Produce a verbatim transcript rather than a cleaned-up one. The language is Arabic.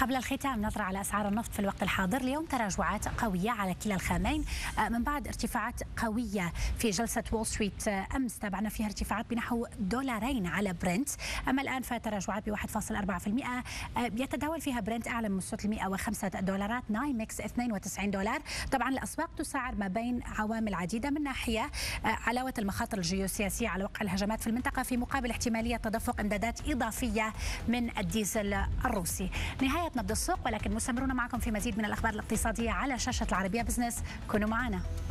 قبل الختام نظرة على أسعار النفط في الوقت الحاضر. اليوم تراجعات قوية على كلا الخامين من بعد ارتفاعات قوية في جلسة وول ستريت أمس، تابعنا فيها ارتفاعات بنحو دولارين على برنت. أما الآن فتراجعات ب واحد فاصلة أربعة بالمئة، يتداول فيها برنت أعلى من مستوى مئة وخمسة دولارات، نايمكس اثنين وتسعين دولار. طبعا الأسواق تسعر ما بين عوامل عديدة، من ناحية علاوة المخاطر الجيوسياسية على وقع الهجمات في المنطقة في مقابل احتمالية تدفق امدادات إضافية من الديزل الروسي. نهاية نبض السوق، ولكن مستمرون معكم في مزيد من الأخبار الاقتصادية على شاشة العربية بزنس. كونوا معنا.